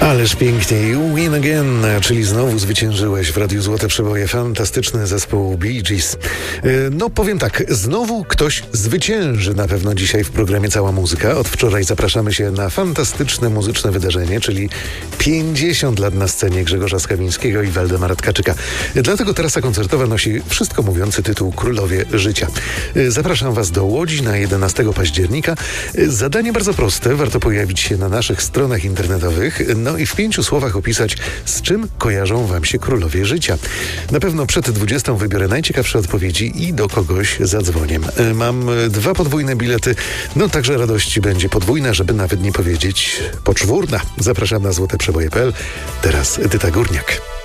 Ależ piękniej. Win Again, czyli znowu zwyciężyłeś w Radiu Złote Przeboje. Fantastyczny zespół Bee Gees. No powiem tak, znowu ktoś zwycięży na pewno dzisiaj w programie Cała Muzyka. Od wczoraj zapraszamy się na fantastyczne muzyczne wydarzenie, czyli 50 lat na scenie Grzegorza Skawińskiego i Waldemara Tkaczyka. Dlatego trasa koncertowa nosi wszystko mówiący tytuł Królowie Życia. Zapraszam Was do Łodzi na 11 października. Zadanie bardzo proste, warto pojawić się na naszych stronach internetowych, no i w 5 słowach opisać, z czym kojarzą Wam się Królowie Życia. Na pewno przed 20 wybiorę najciekawsze odpowiedzi i do kogoś zadzwonię. Mam 2 podwójne bilety, no także radości będzie podwójna, żeby nawet nie powiedzieć poczwórna. Zapraszam na złoteprzeboje.pl. Teraz Edyta Górniak.